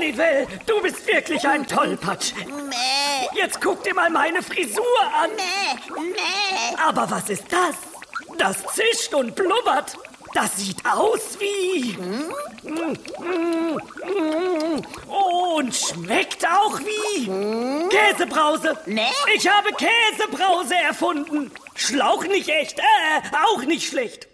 Oliver, du bist wirklich ein Tollpatsch. Mäh, Jetzt guck dir mal meine Frisur an. mäh. Aber was ist das? Das zischt und blubbert. Das sieht aus wie... Und schmeckt auch wie... Käsebrause. Nee? Ich habe Käsebrause erfunden. Schlauch nicht echt, auch nicht schlecht.